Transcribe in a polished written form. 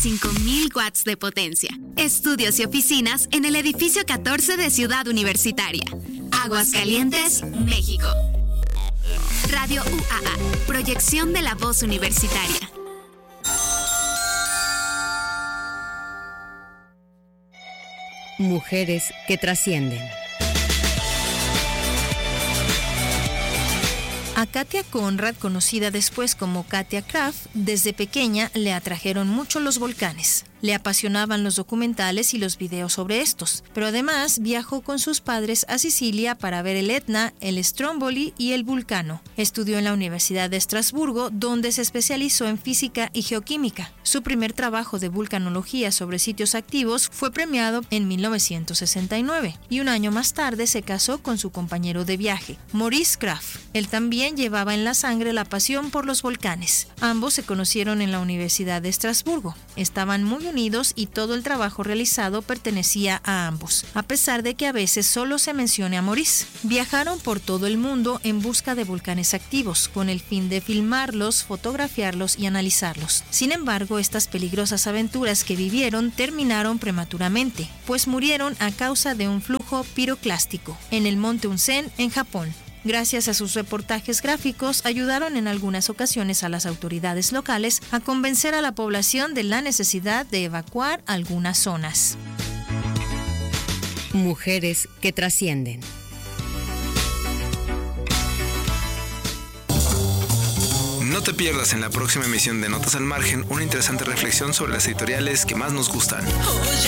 5,000 watts de potencia. Estudios y oficinas en el edificio 14 de Ciudad Universitaria. Aguascalientes, México. Radio UAA, proyección de la voz universitaria. Mujeres que trascienden. A Katia Conrad, conocida después como Katia Kraft, desde pequeña le atrajeron mucho los volcanes. Le apasionaban los documentales y los videos sobre estos, pero además viajó con sus padres a Sicilia para ver el Etna, el Stromboli y el Vulcano. Estudió en la Universidad de Estrasburgo, donde se especializó en física y geoquímica. Su primer trabajo de vulcanología sobre sitios activos fue premiado en 1969 y un año más tarde se casó con su compañero de viaje, Maurice Kraft. Él también llevaba en la sangre la pasión por los volcanes. Ambos se conocieron en la Universidad de Estrasburgo. Estaban muy unidos y todo el trabajo realizado pertenecía a ambos, a pesar de que a veces solo se mencione a Maurice. Viajaron por todo el mundo en busca de volcanes activos, con el fin de filmarlos, fotografiarlos y analizarlos. Sin embargo, estas peligrosas aventuras que vivieron terminaron prematuramente, pues murieron a causa de un flujo piroclástico en el monte Unzen, en Japón. Gracias a sus reportajes gráficos, ayudaron en algunas ocasiones a las autoridades locales a convencer a la población de la necesidad de evacuar algunas zonas. Mujeres que trascienden. No te pierdas en la próxima emisión de Notas al Margen una interesante reflexión sobre las editoriales que más nos gustan.